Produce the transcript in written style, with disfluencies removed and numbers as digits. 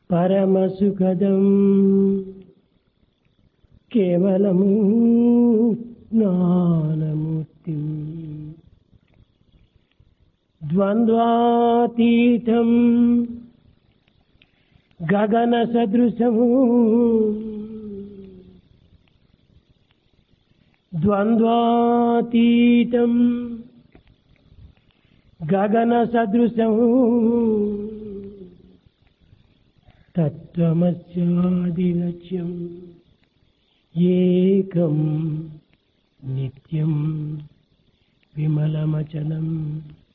పరమసుఖదం కేవలము జ్ఞానమూర్తిం ద్వంద్వాతీతం గగన సదృశము ద్వంద్వాతీతం గగన సదృశము తత్వమస్యాదిలక్ష్యం ఏకం నిత్యం విమలమచలం